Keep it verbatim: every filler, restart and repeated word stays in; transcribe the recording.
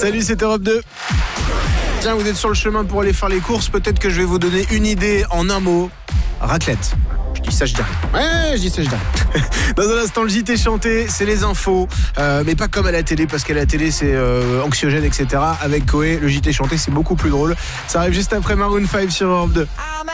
Salut, c'est Europe deux. Tiens, vous êtes sur le chemin pour aller faire les courses. Peut-être que je vais vous donner une idée en un mot. Raclette. Je dis ça, je dis rien. Ouais, je dis ça, je dis rien. Dans un instant, le J T chanté, c'est les infos. Euh, mais pas comme à la télé, parce qu'à la télé, c'est euh, anxiogène, et cetera. Avec Koé, le J T chanté, c'est beaucoup plus drôle. Ça arrive juste après Maroon cinq sur Europe deux.